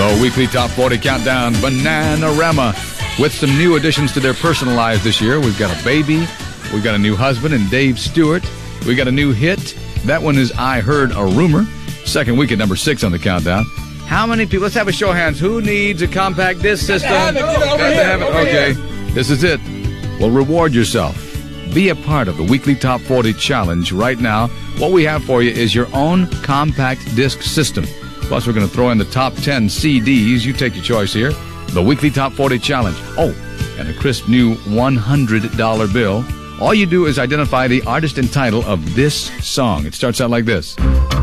The weekly Top 40 Countdown, Bananarama, with some new additions to their personalized this year. We've got a baby, we've got a new husband and Dave Stewart. We got a new hit. That one is I Heard a Rumor. Second week at number 6 on the countdown. How many people? Let's have a show of hands. Who needs a compact disc system? Okay, this is it. Well, reward yourself. Be a part of the weekly Top 40 Challenge right now. What we have for you is your own compact disc system. Plus, we're going to throw in the top 10 CDs. You take your choice here. The weekly Top 40 Challenge. Oh, and a crisp new $100 bill. All you do is identify the artist and title of this song. It starts out like this.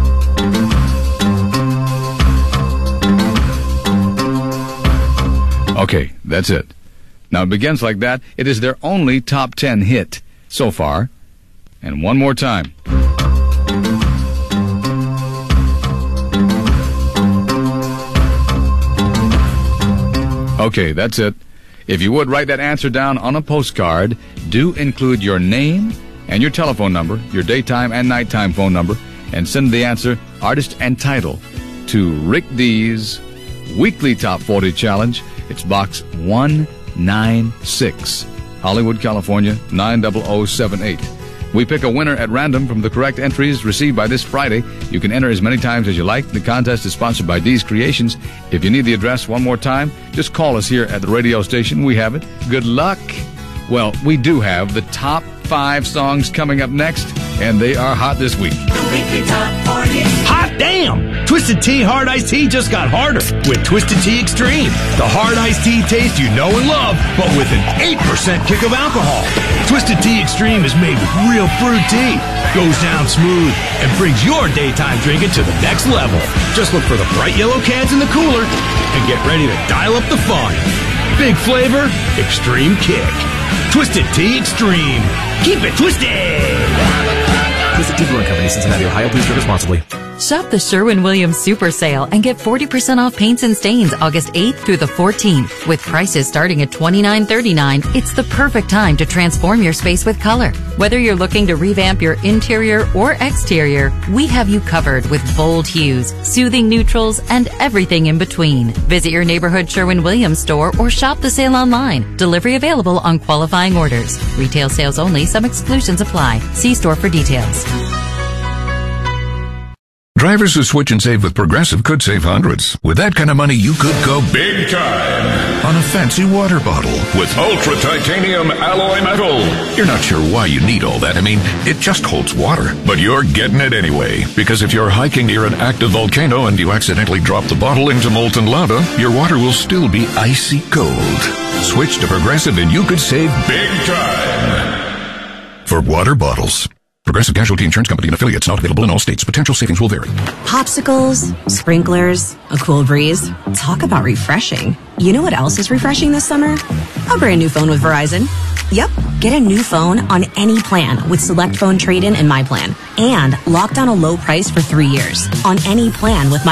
Okay, that's it. Now, it begins like that. It is their only top 10 hit so far. And one more time. Okay, that's it. If you would, write that answer down on a postcard. Do include your name and your telephone number, your daytime and nighttime phone number, and send the answer, artist and title, to Rick D's Weekly Top 40 Challenge. It's Box 196, Hollywood, California, 90078. We pick a winner at random from the correct entries received by this Friday. You can enter as many times as you like. The contest is sponsored by D's Creations. If you need the address one more time, just call us here at the radio station. We have it. Good luck. Well, we do have the top 5 songs coming up next, and they are hot this week. The weekly Top 40. Hot damn! Twisted Tea Hard Iced Tea just got harder with Twisted Tea Extreme. The hard iced tea taste you know and love, but with an 8% kick of alcohol. Twisted Tea Extreme is made with real fruit tea, goes down smooth, and brings your daytime drinking to the next level. Just look for the bright yellow cans in the cooler and get ready to dial up the fun. Big flavor, extreme kick. Twisted Tea Extreme. Keep it twisted! Twisted Tea Brewing Company, Cincinnati, Ohio. Please drink responsibly. Shop the Sherwin-Williams Super Sale and get 40% off paints and stains August 8th through the 14th. With prices starting at $29.39, it's the perfect time to transform your space with color. Whether you're looking to revamp your interior or exterior, we have you covered with bold hues, soothing neutrals, and everything in between. Visit your neighborhood Sherwin-Williams store or shop the sale online. Delivery available on qualifying orders. Retail sales only. Some exclusions apply. See store for details. Drivers who switch and save with Progressive could save hundreds. With that kind of money, you could go big time on a fancy water bottle with ultra titanium alloy metal. You're not sure why you need all that. I mean, it just holds water. But you're getting it anyway. Because if you're hiking near an active volcano and you accidentally drop the bottle into molten lava, your water will still be icy cold. Switch to Progressive and you could save big time for water bottles. Progressive Casualty Insurance Company and affiliates, not available in all states. Potential savings will vary. Popsicles, sprinklers, a cool breeze. Talk about refreshing. You know what else is refreshing this summer? A brand new phone with Verizon. Yep, get a new phone on any plan with Select Phone Trade-In and My Plan. And lock down a low price for 3 years on any plan with My